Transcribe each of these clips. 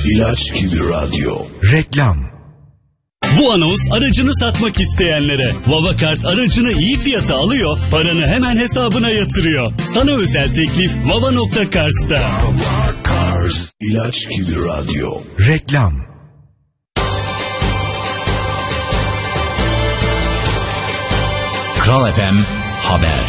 İlaç gibi radyo. Reklam. Bu anons aracını satmak isteyenlere. Vavakars aracını iyi fiyata alıyor, paranı hemen hesabına yatırıyor. Sana özel teklif Vava.Kars'ta. Vavakars. İlaç gibi radyo. Reklam. Kral FM Haber.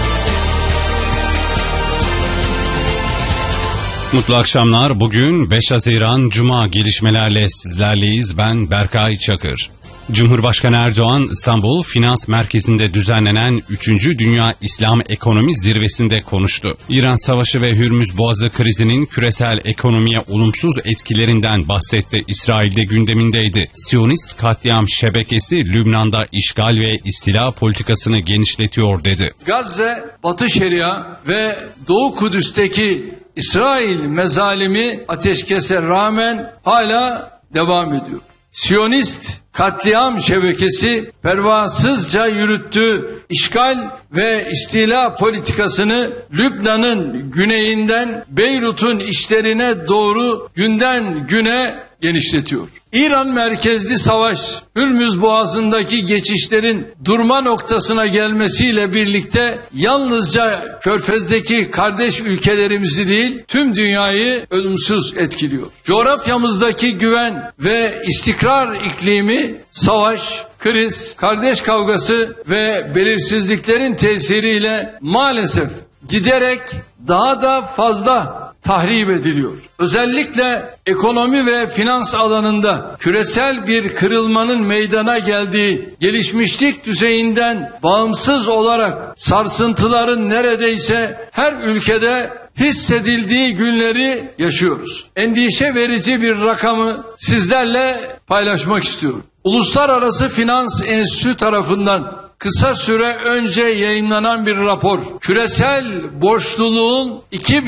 Mutlu akşamlar. Bugün 5 Haziran Cuma, gelişmelerle sizlerleyiz. Ben Berkay Çakır. Cumhurbaşkanı Erdoğan, İstanbul Finans Merkezi'nde düzenlenen 3. Dünya İslam Ekonomi Zirvesi'nde konuştu. İran Savaşı ve Hürmüz Boğazı krizinin küresel ekonomiye olumsuz etkilerinden bahsetti. İsrail'de gündemindeydi. Siyonist katliam şebekesi Lübnan'da işgal ve istila politikasını genişletiyor dedi. Gazze, Batı Şeria ve Doğu Kudüs'teki İsrail mezalimi ateşkese rağmen hala devam ediyor. Siyonist katliam şebekesi pervasızca yürüttüğü işgal ve istila politikasını Lübnan'ın güneyinden Beyrut'un içlerine doğru günden güne genişletiyor. İran merkezli savaş, Hürmüz Boğazı'ndaki geçişlerin durma noktasına gelmesiyle birlikte yalnızca Körfez'deki kardeş ülkelerimizi değil, tüm dünyayı ölümsüz etkiliyor. Coğrafyamızdaki güven ve istikrar iklimi, savaş, kriz, kardeş kavgası ve belirsizliklerin tesiriyle maalesef giderek daha da fazla tahrip ediliyor. Özellikle ekonomi ve finans alanında küresel bir kırılmanın meydana geldiği, gelişmişlik düzeyinden bağımsız olarak sarsıntıların neredeyse her ülkede hissedildiği günleri yaşıyoruz. Endişe verici bir rakamı sizlerle paylaşmak istiyorum. Uluslararası Finans Enstitüsü tarafından kısa süre önce yayınlanan bir rapor, küresel borçluluğun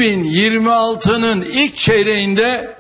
2026'nın ilk çeyreğinde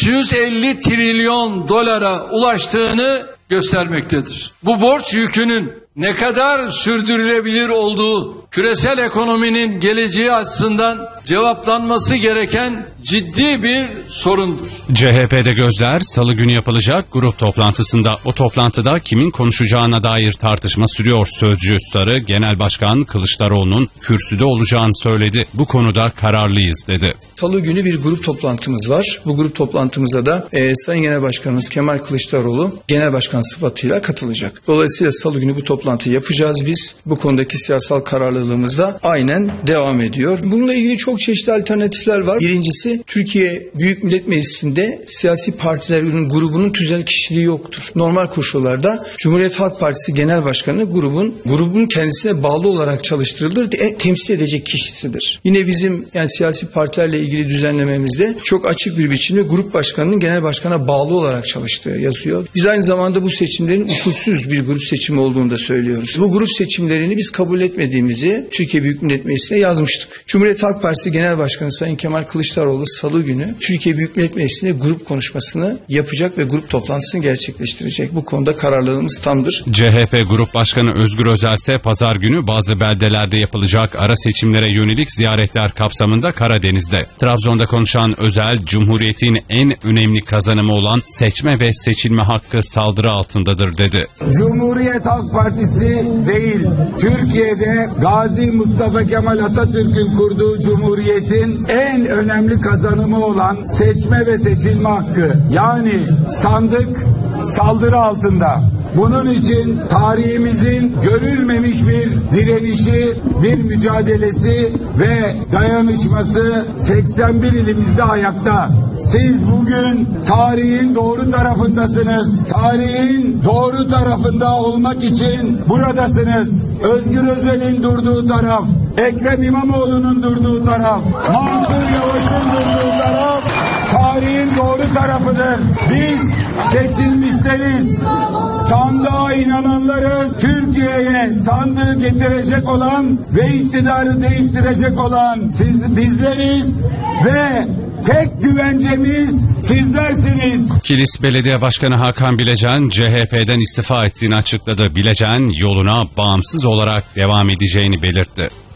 350 trilyon dolara ulaştığını göstermektedir. Bu borç yükünün ne kadar sürdürülebilir olduğu, küresel ekonominin geleceği açısından cevaplanması gereken ciddi bir sorundur. CHP'de gözler Salı günü yapılacak grup toplantısında. O toplantıda kimin konuşacağına dair tartışma sürüyor. Sözcü Sarı, Genel Başkan Kılıçdaroğlu'nun kürsüde olacağını söyledi. Bu konuda kararlıyız dedi. Salı günü bir grup toplantımız var. Bu grup toplantımıza da Sayın Genel Başkanımız Kemal Kılıçdaroğlu Genel Başkan sıfatıyla katılacak. Dolayısıyla Salı günü bu toplantıyı yapacağız biz. Bu konudaki siyasal kararlılığımız da aynen devam ediyor. Bununla ilgili çok çeşitli alternatifler var. Birincisi, Türkiye Büyük Millet Meclisi'nde siyasi partilerin grubunun tüzel kişiliği yoktur. Normal koşullarda Cumhuriyet Halk Partisi Genel Başkanı grubun kendisine bağlı olarak çalıştırılır, temsil edecek kişisidir. Yine bizim siyasi partilerle ilgili düzenlememizde çok açık bir biçimde grup başkanının genel başkana bağlı olarak çalıştığı yazıyor. Biz aynı zamanda bu seçimlerin usulsüz bir grup seçimi olduğunu da söylüyoruz. Bu grup seçimlerini biz kabul etmediğimizi Türkiye Büyük Millet Meclisi'ne yazmıştık. Cumhuriyet Halk Partisi Genel Başkanı Sayın Kemal Kılıçdaroğlu Salı günü Türkiye Büyük Millet Meclisi'nde grup konuşmasını yapacak ve grup toplantısını gerçekleştirecek. Bu konuda kararlılığımız tamdır. CHP Grup Başkanı Özgür Özel ise pazar günü bazı beldelerde yapılacak ara seçimlere yönelik ziyaretler kapsamında Karadeniz'de. Trabzon'da konuşan Özel, Cumhuriyet'in en önemli kazanımı olan seçme ve seçilme hakkı saldırı altındadır dedi. Cumhuriyet Halk Partisi değil, Türkiye'de Gazi Mustafa Kemal Atatürk'ün kurduğu Cumhuriyet'in en önemli kazanımı olan seçme ve seçilme hakkı, yani sandık saldırı altında. Bunun için tarihimizin görülmemiş bir direnişi, bir mücadelesi ve dayanışması 81 ilimizde ayakta. Siz bugün tarihin doğru tarafındasınız. Tarihin doğru tarafında olmak için buradasınız. Özgür Özel'in durduğu taraf, Ekrem İmamoğlu'nun durduğu taraf, Mansur Yavaş'ın durduğu taraf tarihin doğru tarafıdır. Biz seçilmişleriz. Sandığa inananlarız. Türkiye'ye sandığı getirecek olan ve iktidarı değiştirecek olan bizleriz ve tek güvencemiz sizlersiniz. Kilis Belediye Başkanı Hakan Bilecen CHP'den istifa ettiğini açıkladı. Bilecen yoluna bağımsız olarak devam edeceğini belirtti.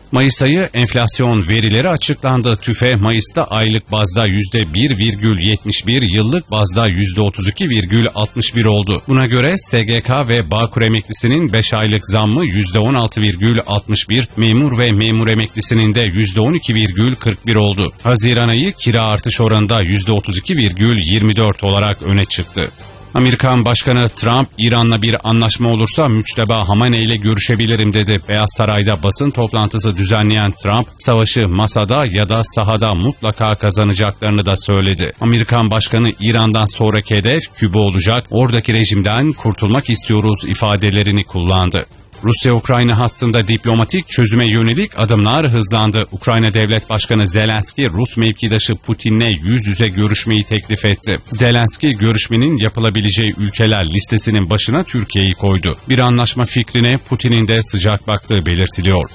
Mayıs ayı enflasyon verileri açıklandı. TÜFE Mayıs'ta aylık bazda %1,71, yıllık bazda %32,61 oldu. Buna göre SGK ve Bağkur emeklisinin 5 aylık zammı %16,61, memur ve memur emeklisinin de %12,41 oldu. Haziran ayı kira artış oranında %32,24 olarak öne çıktı. Amerikan Başkanı Trump, İran'la bir anlaşma olursa Müçteba Hamaney ile görüşebilirim dedi. Beyaz Saray'da basın toplantısı düzenleyen Trump, savaşı masada ya da sahada mutlaka kazanacaklarını da söyledi. Amerikan Başkanı İran'dan sonraki hedef Küba olacak, oradaki rejimden kurtulmak istiyoruz ifadelerini kullandı. Rusya-Ukrayna hattında diplomatik çözüme yönelik adımlar hızlandı. Ukrayna Devlet Başkanı Zelenski, Rus mevkidaşı Putin'le yüz yüze görüşmeyi teklif etti. Zelenski, görüşmenin yapılabileceği ülkeler listesinin başına Türkiye'yi koydu. Bir anlaşma fikrine Putin'in de sıcak baktığı belirtiliyor.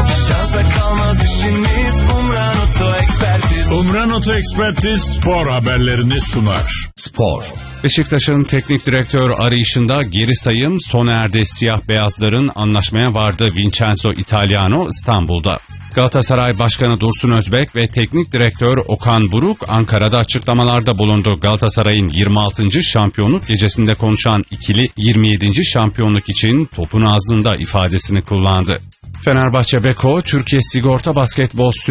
Umran Oto Ekspertiz spor haberlerini sunar. Spor. Beşiktaş'ın teknik direktör arayışında geri sayım sona erdi. Siyah beyazların anlaşmaya vardı. Vincenzo Italiano İstanbul'da. Galatasaray Başkanı Dursun Özbek ve teknik direktör Okan Buruk Ankara'da açıklamalarda bulundu. Galatasaray'ın 26. şampiyonluk gecesinde konuşan ikili 27. şampiyonluk için topun ağzında ifadesini kullandı. Fenerbahçe Beko, Türkiye Sigorta Basketbol